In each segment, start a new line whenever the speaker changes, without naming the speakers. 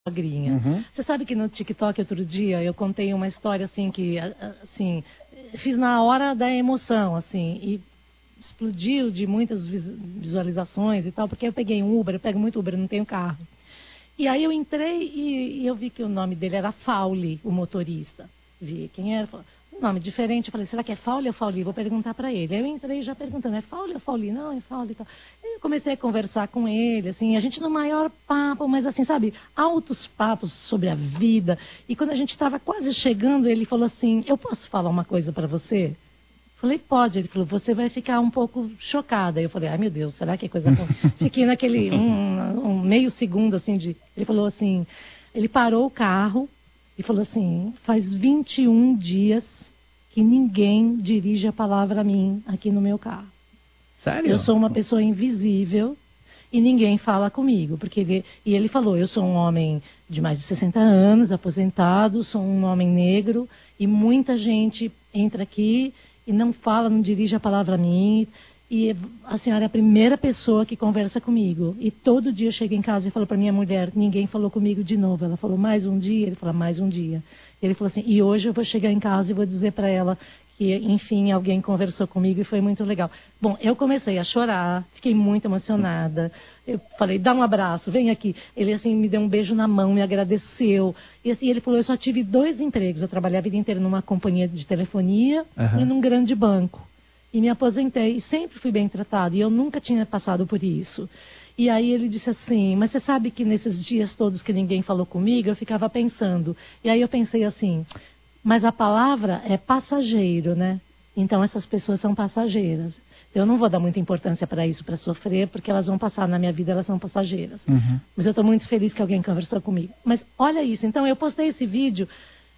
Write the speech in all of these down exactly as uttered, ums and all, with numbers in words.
magrinha.
Uhum.
Você sabe que no TikTok outro dia eu contei uma história assim que, assim, fiz na hora da emoção, assim, e explodiu de muitas visualizações e tal, porque eu peguei um Uber, eu pego muito Uber, eu não tenho carro. E aí eu entrei e, e eu vi que o nome dele era Fauli, o motorista. Vi quem era, falei, um nome diferente. Eu falei, será que é Fauli ou Fauli? Vou perguntar para ele. Aí eu entrei já perguntando, é Fauli ou Fauli? Não, é Fauli e tal. Aí eu comecei a conversar com ele, assim, a gente no maior papo, mas assim, sabe, altos papos sobre a vida. E quando a gente estava quase chegando, ele falou assim, eu posso falar uma coisa para você? Falei, pode. Ele falou, você vai ficar um pouco chocada. Eu falei, ai meu Deus, será que é coisa boa? Fiquei naquele um, um meio segundo assim de... Ele falou assim, ele parou o carro e falou assim, faz vinte e um dias que ninguém dirige a palavra a mim aqui no meu carro.
Sério?
Eu sou uma pessoa invisível e ninguém fala comigo. Porque ele, e ele falou, eu sou um homem de mais de sessenta anos, aposentado, sou um homem negro e muita gente entra aqui e não fala, não dirige a palavra a mim. E a senhora é a primeira pessoa que conversa comigo. E todo dia eu chego em casa e falo para minha mulher, ninguém falou comigo de novo. Ela falou, mais um dia? Ele falou, mais um dia. Ele falou assim, e hoje eu vou chegar em casa e vou dizer para ela que, enfim, alguém conversou comigo e foi muito legal. Bom, eu comecei a chorar, fiquei muito emocionada. Eu falei, dá um abraço, vem aqui. Ele, assim, me deu um beijo na mão, me agradeceu. E assim, ele falou, eu só tive dois empregos. Eu trabalhei a vida inteira numa companhia de telefonia uhum. e num grande banco. E me aposentei e sempre fui bem tratado. E eu nunca tinha passado por isso. E aí ele disse assim, mas você sabe que nesses dias todos que ninguém falou comigo, eu ficava pensando. E aí eu pensei assim, mas a palavra é passageiro, né? Então essas pessoas são passageiras. Eu não vou dar muita importância para isso, para sofrer, porque elas vão passar na minha vida, elas são passageiras. Uhum. Mas eu estou muito feliz que alguém conversou comigo. Mas olha isso, então eu postei esse vídeo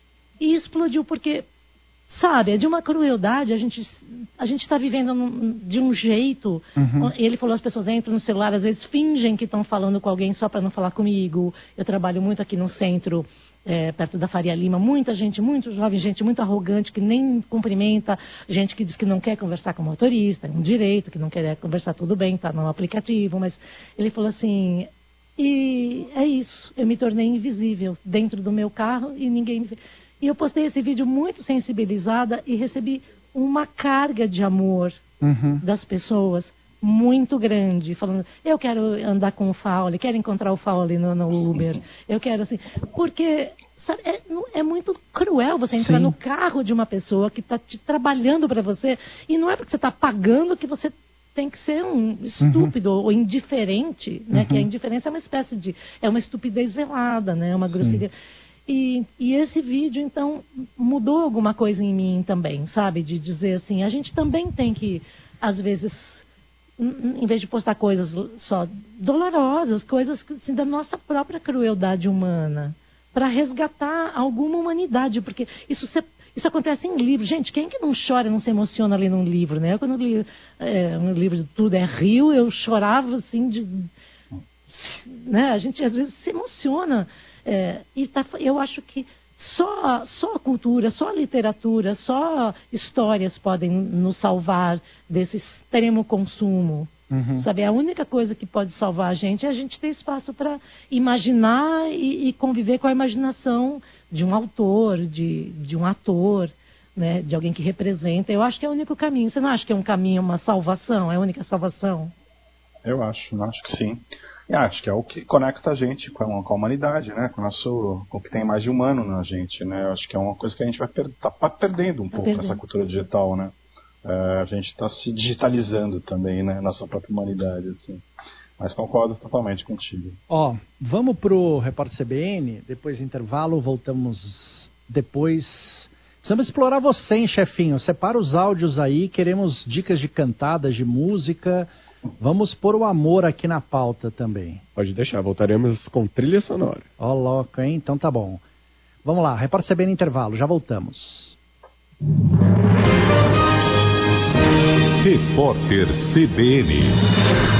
e explodiu porque... Sabe, é de uma crueldade, a gente a gente está vivendo num, de um jeito, uhum. Ele falou, as pessoas entram no celular, às vezes fingem que estão falando com alguém só para não falar comigo. Eu trabalho muito aqui no centro, é, perto da Faria Lima, muita gente, muito jovem, gente muito arrogante, que nem cumprimenta, gente que diz que não quer conversar com o motorista, é um direito, que não quer conversar, tudo bem, está no aplicativo, mas ele falou assim, e é isso, eu me tornei invisível dentro do meu carro e ninguém me vê. E eu postei esse vídeo muito sensibilizada e recebi uma carga de amor uhum. das pessoas muito grande, falando, eu quero andar com o Fauli, quero encontrar o Fauli no, no Uber, eu quero assim, porque sabe, é, é muito cruel você entrar Sim. no carro de uma pessoa que está te trabalhando para você, e não é porque você está pagando que você tem que ser um estúpido uhum. ou indiferente, né? Uhum. Que a indiferença é uma espécie de, é uma estupidez velada, né? Uma grosseria. E, e esse vídeo, então, mudou alguma coisa em mim também, sabe? De dizer assim, a gente também tem que, às vezes, em vez de postar coisas só dolorosas, coisas assim, da nossa própria crueldade humana, para resgatar alguma humanidade, porque isso, se, isso acontece em livro. Gente, quem que não chora, não se emociona lendo um livro, né? Eu, quando li é, um livro de Tudo é Rio, eu chorava, assim, de... Né? A gente, às vezes, se emociona. É, e tá, eu acho que só, só a cultura, só a literatura, só histórias podem nos salvar desse extremo consumo. Uhum. Sabe? A única coisa que pode salvar a gente é a gente ter espaço para imaginar e, e conviver com a imaginação de um autor, de, de um ator, né? De alguém que representa. Eu acho que é o único caminho. Você não acha que é um caminho, uma salvação? É a única salvação?
Eu acho, acho que sim. E acho que é o que conecta a gente com a, com a humanidade, né? Com o nosso, com o que tem mais de humano na gente, né? Eu acho que é uma coisa que a gente vai per, tá perdendo um tá pouco perdendo. Nessa cultura digital, né? É, a gente está se digitalizando também, né? Nossa própria humanidade, assim. Mas concordo totalmente contigo.
Ó, vamos pro Repórter C B N, depois do intervalo, voltamos depois. Precisamos explorar você, hein, chefinho? Separa os áudios aí, queremos dicas de cantadas, de música. Vamos pôr o amor aqui na pauta também.
Pode deixar, voltaremos com trilha sonora.
Ó, louco, hein? Então tá bom. Vamos lá, Repórter C B N intervalo, já voltamos.
Repórter C B N.